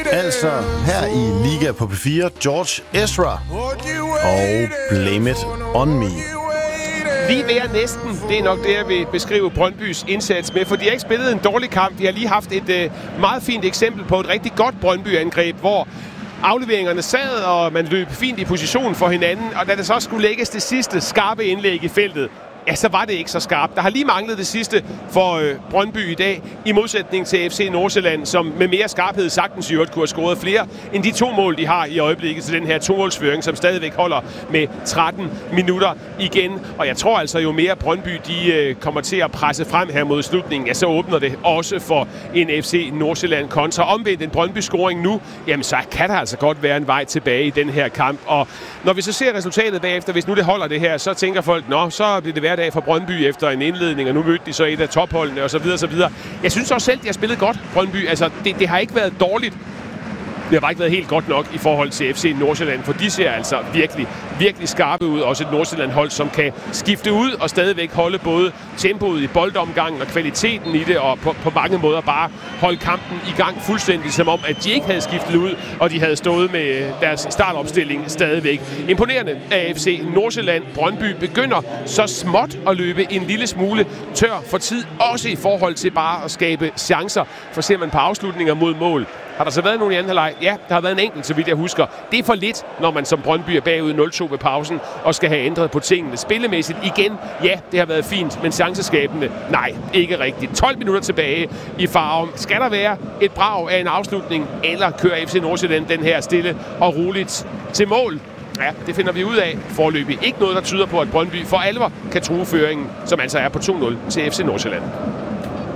Altså her i Liga på P4, George Ezra og Blame It On Me. Lige ved at næsten, det er nok det, jeg vil beskrive Brøndbys indsats med, for de har ikke spillet en dårlig kamp. Vi har lige haft et meget fint eksempel på et rigtig godt Brøndby-angreb, hvor afleveringerne sad, og man løb fint i position for hinanden, og da det så skulle lægges det sidste skarpe indlæg i feltet, ja, så var det ikke så skarpt. Der har lige manglet det sidste for Brøndby i dag, i modsætning til FC Nordsjælland, som med mere skarphed sagtens i øvrigt kunne have scoret flere end de 2 mål, de har i øjeblikket til den her 2-målsføring, som stadigvæk holder med 13 minutter igen. Og jeg tror altså, jo mere Brøndby de kommer til at presse frem her mod slutningen, ja, så åbner det også for en FC Nordsjælland kontra. Omvendt en Brøndby-scoring nu, jamen så kan der altså godt være en vej tilbage i den her kamp. Og når vi så ser resultatet bagefter, hvis nu det holder det her, så tænker folk, nå, så bliver det hverdag for Brøndby efter en indledning, og nu mødte de så et af topholdene, og så videre, så videre. Jeg synes også selv, de har spillet godt, Brøndby. Altså, det har ikke været dårligt. Det har bare ikke været helt godt nok i forhold til FC Nordsjælland, for de ser altså virkelig skarpe ud. Også et Nordsjælland-hold, som kan skifte ud og stadigvæk holde både tempoet i boldomgangen og kvaliteten i det, og på mange måder bare holde kampen i gang fuldstændig, som om, at de ikke havde skiftet ud, og de havde stået med deres startopstilling stadigvæk. Imponerende af FC Nordsjælland. Brøndby begynder så småt at løbe en lille smule tør for tid, også i forhold til bare at skabe chancer. For ser man på afslutninger mod mål, har der så været nogen i anden halvleg? Ja, der har været en enkelt, så vidt jeg husker. Det er for lidt, når man som Brøndby er bagud 0-2 ved pausen og skal have ændret på tingene. Spillemæssigt igen, ja, det har været fint, men chanceskabende, nej, ikke rigtigt. 12 minutter tilbage i Farum. Skal der være et brag af en afslutning, eller kører FC Nordsjælland den her stille og roligt til mål? Ja, det finder vi ud af foreløbig. Ikke noget, der tyder på, at Brøndby for alvor kan true føringen, som altså er på 2-0 til FC Nordsjælland.